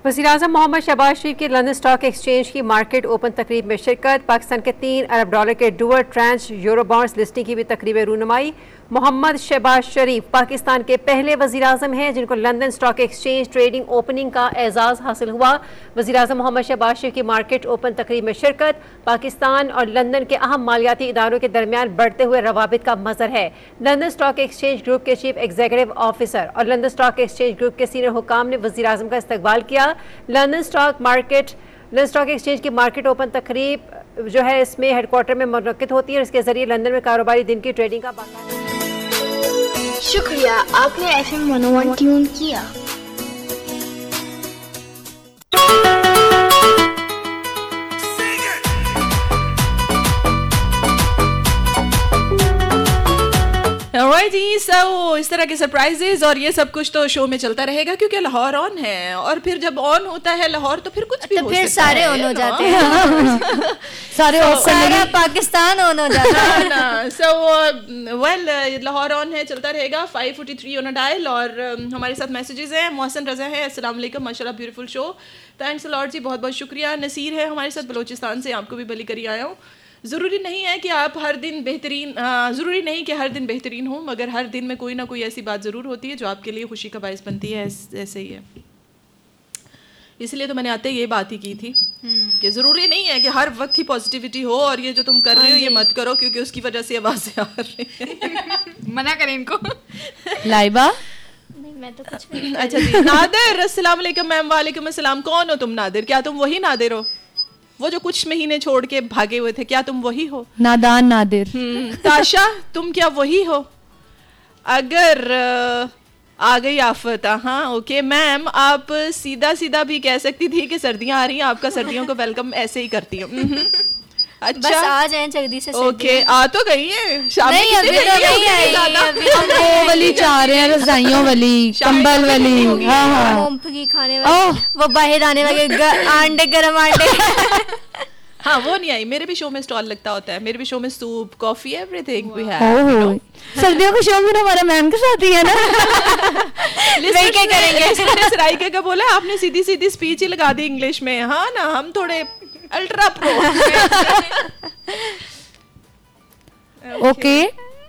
वज़ीर-ए-आज़म मोहम्मद शहबाज शरीफ की London stock exchange की मार्केट ओपन तकरीब में शिरकत। पाकिस्तान के $3 अरब के dual tranche euro bonds listing की भी तकरीब रूनुमाई। मोहम्मद शहबाज शरीफ पाकिस्तान के पहले वज़ीर-ए-आज़म हैं जिनको London stock exchange trading opening का एजाज़ हासिल हुआ। वज़ीर-ए-आज़म मोहम्मद शहबाज शरीफ की मार्केट ओपन तकरीब में शिरकत पाकिस्तान और लंदन के अहम मालियाती इदारों के दरमियान बढ़ते हुए रवाबित का मज़हर है। लंदन स्टॉक एक्सचेंज ग्रुप के चीफ एग्जीक्यूटिव ऑफिसर और लंदन स्टॉक एक्सचेंज ग्रुप के सीनियर हुकाम ने वज़ीर-ए-आज़म का इस्तकबाल किया। लंदन स्टॉक एक्सचेंज की मार्केट ओपन तकरीब जो है इसमें हेडक्वार्टर में मुनक्किद होती है और इसके जरिए लंदन में कारोबारी दिन की ट्रेडिंग का बाकायदा। शुक्रिया, आपने FM 101 ट्यून किया। जी इस तरह के सरप्राइजेज और ये सब कुछ तो शो में चलता रहेगा क्योंकि लाहौर ऑन है और फिर जब ऑन होता है लाहौर तो फिर कुछ भी तो हो फिर सकता सारे ऑन हो जाते हैं सारा पाकिस्तान ऑन हो जाता है ना। सो वेल लाहौर ऑन है, चलता रहेगा। 5:43 ऑन डायल और हमारे साथ मैसेजेस हैं। मोहसिन रजा है, अस्सलाम वालेकुम, माशाल्लाह beautiful show, thanks a lot जी, बहुत बहुत शुक्रिया। नसीर है हमारे साथ बलोचिस्तान से, आपको भी भली करी आया हूँ। ज़रूरी नहीं है कि आप हर दिन बेहतरीन ज़रूरी नहीं कि हर दिन बेहतरीन हो, मगर हर दिन में कोई ना कोई ऐसी बात ज़रूर होती है जो आपके लिए खुशी का बायस बनती है। ऐसे ही है, इसलिए तो मैंने आते ये बात ही की थी कि ज़रूरी नहीं है कि हर वक्त ही पॉजिटिविटी हो और ये जो तुम कर रहे हो ये मत करो क्योंकि उसकी वजह से आवाज़ें आ रही हैं। मना करें इनको। लाइबा मैं तो कुछ नहीं। अच्छा जी, नादिर अस्सलाम वालेकुम मैम। वालेकुम अस्सलाम। कौन हो तुम नादिर? क्या तुम वही नादिर हो वो जो कुछ महीने छोड़ के भागे हुए थे? क्या तुम वही हो? नादान नादिर। ताशा तुम क्या वही हो? अगर आ गई आफत, हाँ ओके मैम, आप सीधा सीधा भी कह सकती थी कि सर्दियां आ रही हैं, आपका सर्दियों को वेलकम ऐसे ही करती हूँ। अच्छा बस आ जाएं जल्दी से। ओके, आ तो गई है शाम में। नहीं अभी तो नहीं आई, अभी हम वो वाली चाह रहे हैं, रजाइयों वाली, कंबल वाली, हाँ हाँ, मूंगफली खाने वाली, वो बाहर आने वाले अंडे, गरम अंडे। हाँ वो नहीं आई। मेरे भी शो में स्टॉल लगता होता है, मेरे भी शो में soup, coffee, everything we have. सर्दियों का शो में हमारा मैम के साथ ही है ना। क्या करेंगे? सराइका का बोला आपने सीधी सीधी स्पीच ही लगा दी इंग्लिश में। हाँ ना, हम थोड़े ultra pro. Okay,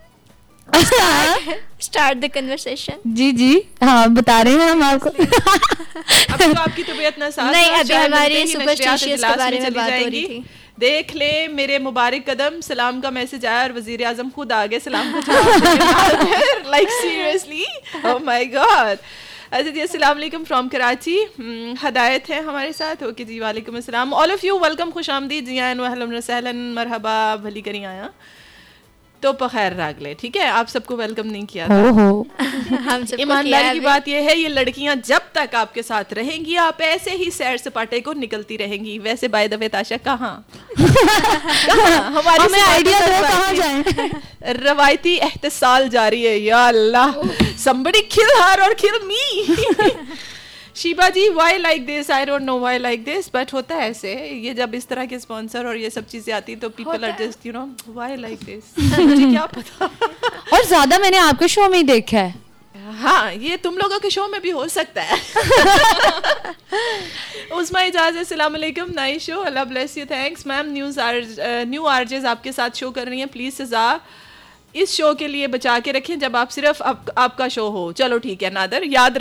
start the conversation. जी जी, हाँ बता रहे हैं हम आपको। अब तो आपकी तबीयत ना साथ नहीं, अभी हमारी सुपरस्टिशियस के बारे में बात हो रही थी। देख ले मेरे मुबारक कदम, सलाम का मैसेज आया और वजीर आजम खुद आगे सलाम का जवाब। Like seriously, oh my God. अच्छा जी, अस्सलाम वालेकुम फ्रॉम कराची। हदायत है हमारे साथ। ओके जी, वालेकुम अस्सलाम, ऑल ऑफ यू वेलकम, खुश आमदीद जी आयन वहलन वसहलन, मरहबा, भली करी आया तो पखैर रागले। ठीक है, आप सबको वेलकम नहीं किया था। हम सबको ईमानदारी की बात यह है, ये लड़कियां जब तक आपके साथ रहेंगी आप ऐसे ही सैर सपाटे को निकलती रहेंगी। वैसे बाय द वे ताशा कहाँ हमारी हमें आइडिया दो कहाँ जाएं? रवायती एहतसाल जारी है। या अल्लाह, somebody kill her or kill me। Sheeba ji, why like this? I don't know why like this, but होता है ऐसे। ये जब इस तरह के स्पॉन्सर और ये सब चीजें आती हैं तो people are just you know why like this, मुझे क्या पता। और ज्यादा मैंने आपके शो में ही देखा है। हाँ, ये तुम लोगों के शो में भी हो सकता है। उस्मा इजाज़, अस्सलाम वालेकुम, nice show, Allah bless you, thanks ma'am. New RJs आपके साथ शो कर रही हैं, प्लीज सजा इस शो के लिए बचा के रखें जब आप सिर्फ आपका शो हो। चलो ठीक है नादर, याद